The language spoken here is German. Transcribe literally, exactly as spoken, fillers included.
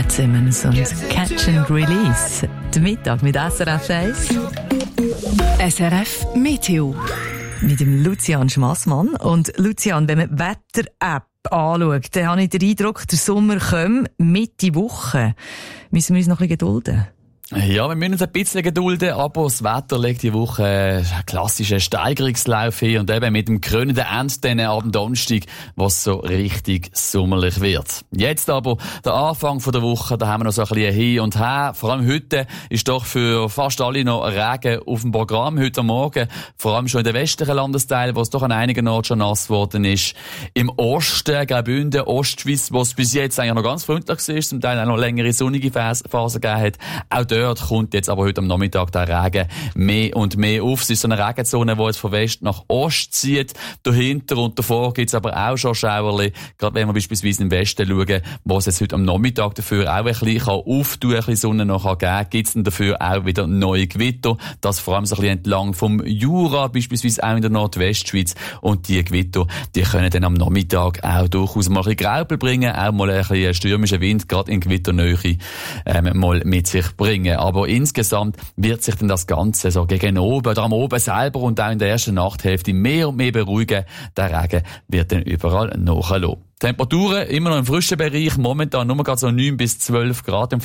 Fitzsimmons und Catch and Release. Der Mittag mit S R F eins. S R F Meteo. Mit dem Lucian Schmassmann. Und Lucian, wenn man die Wetter-App anschaut, dann habe ich den Eindruck, der Sommer kommt Mitte Woche. Müssen wir uns noch ein bisschen gedulden? Ja, wir müssen uns ein bisschen gedulden, aber das Wetter legt die Woche einen klassischen Steigerungslauf hin und eben mit dem krönenden Ende dann am Donnerstag, was so richtig sommerlich wird. Jetzt aber der Anfang der Woche, da haben wir noch so ein bisschen hin und her. Vor allem heute ist doch für fast alle noch Regen auf dem Programm heute Morgen, vor allem schon in den westlichen Landesteilen, wo es doch an einigen Orten schon nass geworden ist. Im Osten, Graubünden, Ostschweiz, wo es bis jetzt eigentlich noch ganz freundlich war, zum Teil auch noch längere sonnige Phasen gegeben hat, auch dort kommt jetzt aber heute am Nachmittag der Regen mehr und mehr auf. Es ist so eine Regenzone, die jetzt von West nach Ost zieht. Dahinter und davor gibt es aber auch schon Schauerli. Gerade wenn wir beispielsweise im Westen schauen, wo es jetzt heute am Nachmittag dafür auch ein bisschen auftun, ein bisschen Sonne noch geben kann, gibt es dann dafür auch wieder neue Gewitter. Das vor allem so ein bisschen entlang vom Jura, beispielsweise auch in der Nordwestschweiz. Und die Gewitter, die können dann am Nachmittag auch durchaus mal ein bisschen Graupel bringen, auch mal ein bisschen stürmischen Wind, gerade in Gewitternähe, ähm, mal mit sich bringen. Aber insgesamt wird sich dann das Ganze so gegen oben, oder am oben selber und auch in der ersten Nachthälfte mehr und mehr beruhigen. Der Regen wird dann überall nachlassen. Temperaturen immer noch im frischen Bereich, momentan nur gerade so neun bis zwölf Grad im